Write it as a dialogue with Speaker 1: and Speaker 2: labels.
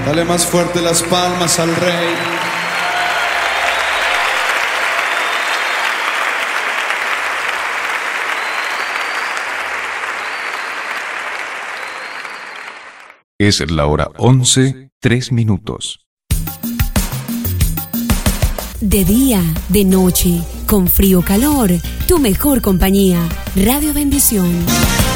Speaker 1: Dale más fuerte las palmas al Rey.
Speaker 2: Es la hora 11, 3 minutos.
Speaker 3: De día, de noche, con frío o calor, tu mejor compañía, Radio Bendición.